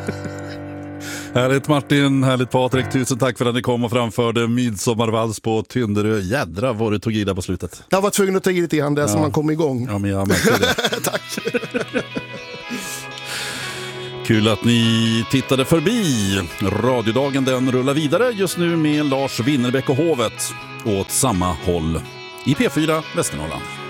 Härligt Martin, härligt Patrik. Tusen tack för att ni kom och framförde Midsommarvals på Tynderö. Jädra vad du tog i där på slutet. Jag var tvungen att ta i lite grann där som man kom igång. Ja, men jag märkte det. Tack. Kul att ni tittade förbi. Radiodagen den rullar vidare just nu med Lars Winnerbäck och Hovet åt samma håll i P4 Västernorrland.